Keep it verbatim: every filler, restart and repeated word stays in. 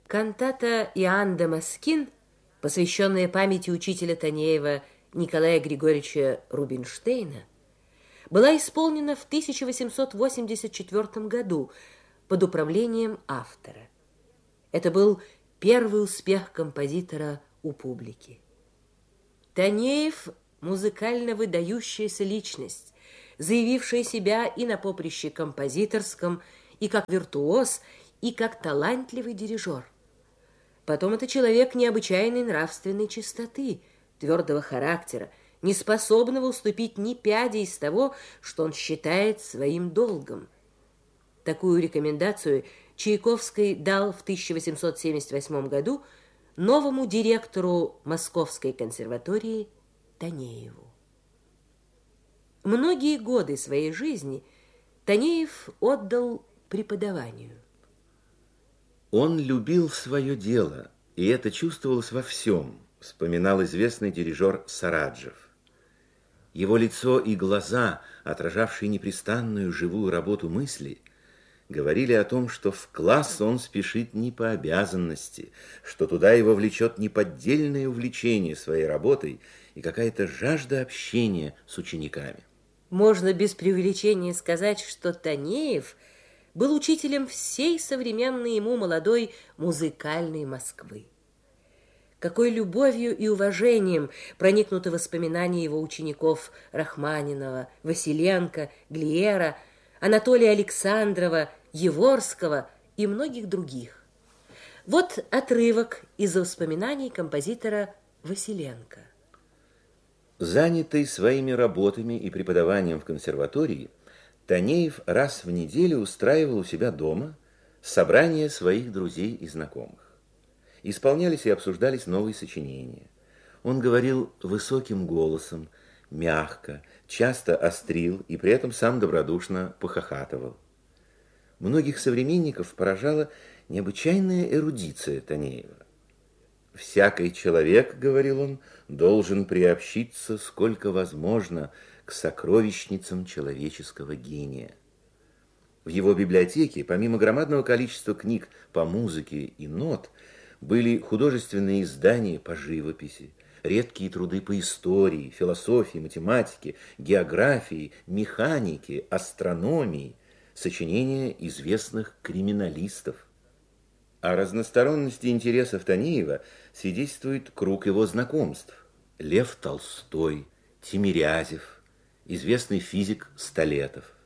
Кантата «Иоанн Дамаскин», посвященная памяти учителя Танеева Николая Григорьевича Рубинштейна, была исполнена в тысяча восемьсот восемьдесят четвёртом году под управлением автора. Это был первый успех композитора у публики. Танеев – музыкально выдающаяся личность, заявившая себя и на поприще композиторском, и как виртуоз, и как талантливый дирижер. Потом это человек необычайной нравственной чистоты, твердого характера, не способного уступить ни пяди из того, что он считает своим долгом. Такую рекомендацию Чайковский дал в тысяча восемьсот семьдесят восьмом году новому директору Московской консерватории Танееву. Многие годы своей жизни Танеев отдал преподаванию. Он любил свое дело, и это чувствовалось во всем, вспоминал известный дирижер Сараджев. Его лицо и глаза, отражавшие непрестанную живую работу мысли, говорили о том, что в класс он спешит не по обязанности, что туда его влечет неподдельное увлечение своей работой и какая-то жажда общения с учениками. Можно без преувеличения сказать, что Танеев был учителем всей современной ему молодой музыкальной Москвы. Какой любовью и уважением проникнуты воспоминания его учеников Рахманинова, Василенко, Глиера, Анатолия Александрова, Еворского и многих других. Вот отрывок из воспоминаний композитора Василенко. Занятый своими работами и преподаванием в консерватории, Танеев раз в неделю устраивал у себя дома собрание своих друзей и знакомых. Исполнялись и обсуждались новые сочинения. Он говорил высоким голосом, мягко, часто острил и при этом сам добродушно похохатывал. Многих современников поражала необычайная эрудиция Танеева. «Всякий человек, — говорил он, — должен приобщиться, сколько возможно, к сокровищницам человеческого гения». В его библиотеке, помимо громадного количества книг по музыке и нот, были художественные издания по живописи, редкие труды по истории, философии, математике, географии, механике, астрономии, сочинения известных криминалистов. О разносторонности интересов Танеева свидетельствует круг его знакомств. Лев Толстой, Тимирязев, известный физик Столетов.